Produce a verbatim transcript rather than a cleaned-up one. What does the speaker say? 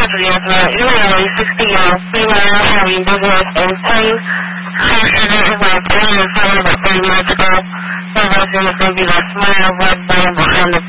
días, usually sixty years female having dizziness and pain. High sugar is like three and seven about thirty minutes ago. There was in the baby that smile, red bone behind the